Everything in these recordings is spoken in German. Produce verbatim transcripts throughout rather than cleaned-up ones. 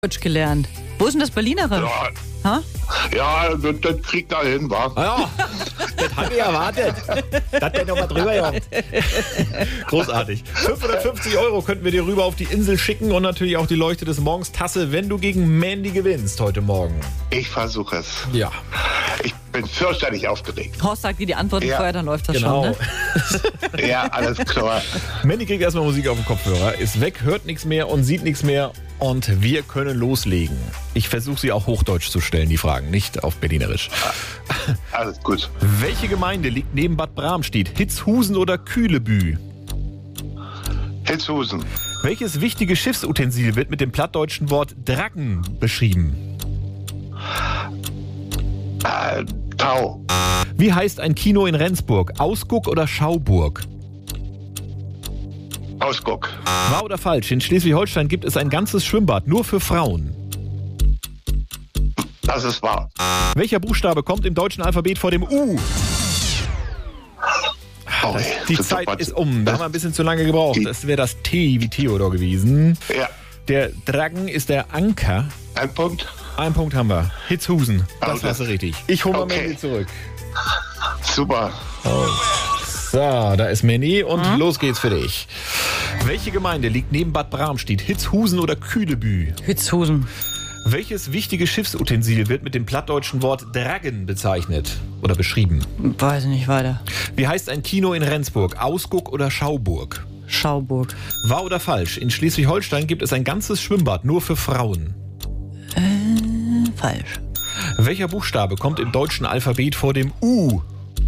Deutsch gelernt. Wo ist denn das Berlinerisch? Ja, Ha? ja das, das kriegt er hin, wa? Ja, das habe ich erwartet. Dass der noch mal drüber kommt. Großartig. fünfhundertfünfzig Euro könnten wir dir rüber auf die Insel schicken und natürlich auch die Leuchte des Morgens Tasse, wenn du gegen Mandy gewinnst heute Morgen. Ich versuche es. Ja, Ich bin fürchterlich aufgeregt. Horst sagt dir die Antworten Ja. vorher, dann läuft das genau. schon. Ne? Ja, alles klar. Mandy kriegt erstmal Musik auf den Kopfhörer, ist weg, hört nichts mehr und sieht nichts mehr und wir können loslegen. Ich versuche sie auch hochdeutsch zu stellen, die Fragen, nicht auf Berlinerisch. Alles gut. Welche Gemeinde liegt neben Bad Bramstedt? Hitzhusen oder Kühlebü? Hitzhusen. Welches wichtige Schiffsutensil wird mit dem plattdeutschen Wort Dracken beschrieben? Äh, Tau. Wie heißt ein Kino in Rendsburg? Ausguck oder Schauburg? Ausguck. Wahr oder falsch? In Schleswig-Holstein gibt es ein ganzes Schwimmbad nur für Frauen. Das ist wahr. Welcher Buchstabe kommt im deutschen Alphabet vor dem U? Oh, Das, ey, die das Zeit was- ist um. Da das- haben wir ein bisschen zu lange gebraucht. Die- Das wäre das T wie Theodor gewesen. Ja, Der Drachen ist der Anker. ein Punkt. Einen Punkt haben wir. Hitzhusen. Das Also, warst du richtig. Ich hole mal okay. Mandy zurück. Super. So, da ist Mandy und los geht's für dich. Welche Gemeinde liegt neben Bad Bramstedt? Hitzhusen oder Kühlebü? Hitzhusen. Welches wichtige Schiffsutensil wird mit dem plattdeutschen Wort Dragon bezeichnet oder beschrieben? Weiß nicht weiter. Wie heißt ein Kino in Rendsburg? Ausguck oder Schauburg? Schauburg. Wahr oder falsch? In Schleswig-Holstein gibt es ein ganzes Schwimmbad nur für Frauen. Falsch. Welcher Buchstabe kommt im deutschen Alphabet vor dem U?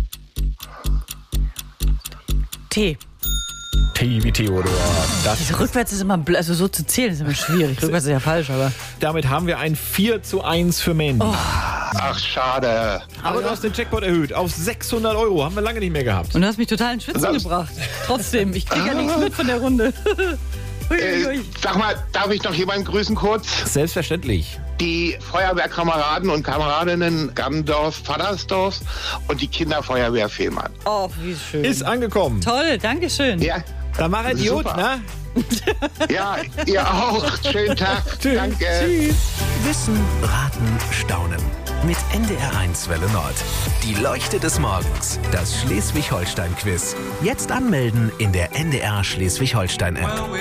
T. T wie Theodor. Das, Also rückwärts ist immer, bl- also so zu zählen ist immer schwierig. Rückwärts ist ja falsch, aber. damit haben wir ein vier zu eins für Mandy. Ach, schade. Aber du hast den Jackpot erhöht auf sechshundert Euro. Haben wir lange nicht mehr gehabt. Und du hast mich total in Schwitzen Das- gebracht. Trotzdem, ich kriege ja nichts mit von der Runde. Ui, ui, Äh, ui. sag mal, darf ich noch jemanden grüßen kurz? Selbstverständlich. Die Feuerwehrkameraden und Kameradinnen Gammendorf, Vadersdorf und die Kinderfeuerwehr Fehlmann. Oh, wie schön. Ist angekommen. Toll, danke schön. Ja, Dann mach es gut, Super. ne? ja, ihr auch. Schönen Tag. Tschüss. Danke. Tschüss. Wissen, Raten, Staunen. Mit N D R eins Welle Nord. Die Leuchte des Morgens. Das Schleswig-Holstein-Quiz. Jetzt anmelden in der N D R Schleswig-Holstein-App.